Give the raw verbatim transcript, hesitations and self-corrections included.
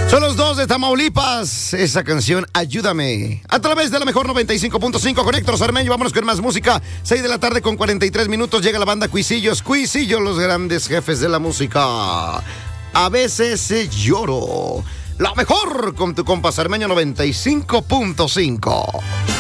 Son los dos de Tamaulipas. Esa canción, Ayúdame. A través de la mejor noventa y cinco punto cinco con Héctor Sarmeño. Vámonos con más música. seis de la tarde con cuarenta y tres minutos. Llega la banda Cuisillos. Cuisillos, los grandes jefes de la música. A veces eh, lloro. La mejor con tu compa Sarmeño noventa y cinco punto cinco.